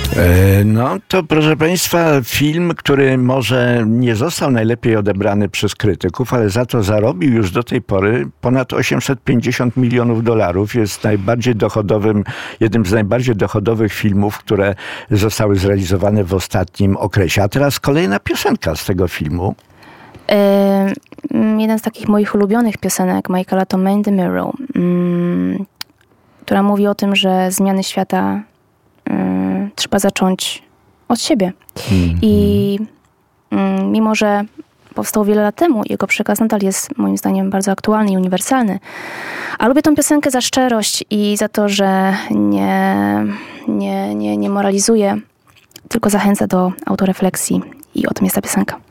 No to proszę Państwa, film, który może nie został najlepiej odebrany przez krytyków, ale za to zarobił już do tej pory ponad $850 milionów. Jest jednym z najbardziej dochodowych filmów, które zostały zrealizowane w ostatnim okresie. A teraz kolejna piosenka z tego filmu. Jeden z takich moich ulubionych piosenek Michaela to Man in the Mirror, która mówi o tym, że zmiany świata trzeba zacząć od siebie. I mimo, że powstał wiele lat temu, jego przekaz nadal jest moim zdaniem bardzo aktualny i uniwersalny. A lubię tą piosenkę za szczerość i za to, że nie moralizuje, tylko zachęca do autorefleksji. I o tym jest ta piosenka.